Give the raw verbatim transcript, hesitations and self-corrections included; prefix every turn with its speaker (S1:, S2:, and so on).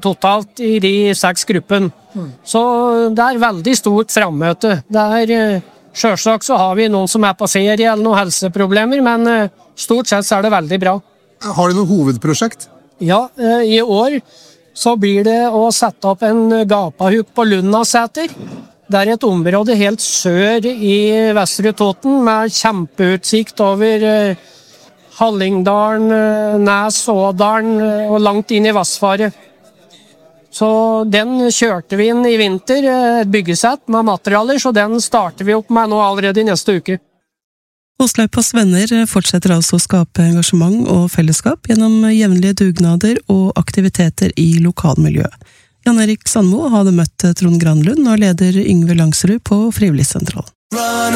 S1: totalt i de seks gruppen. Mm. Så det er veldig stort fremmøte. Det er, selvsagt så har vi noen som er på ferie eller noen helseproblemer, men stort sett så er det veldig bra.
S2: Har du noen hovedprosjekt?
S1: Ja, i år så blir det å sette opp en gapahuk på Lundaseter. Det er et område helt sør i Vestre Toten med kjempeutsikt over Hallingdalen, Næs, Ådalen og langt inn i Vassfaret. Så den kjørte vi inn i vinter, et byggesett med materialer, så den starter vi opp med nå allerede i neste uke.
S3: Åslaupas venner fortsetter altså å skape engasjement og fellesskap gjennom jevnlige dugnader og aktiviteter i lokalmiljøet. Jan Erik Sandmo hadde møtt Trond Granlund og leder Yngve Langsrud på Frivilligsentralen.